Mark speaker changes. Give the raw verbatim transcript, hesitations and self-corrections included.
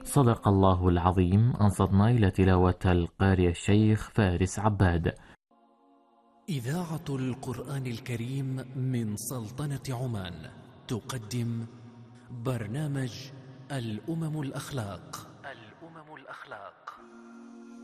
Speaker 1: صدق الله العظيم. أنصتنا إلى تلاوة القارئ الشيخ فارس عباد.
Speaker 2: إذاعة القرآن الكريم من سلطنة عمان تقدم برنامج الأمم الأخلاق.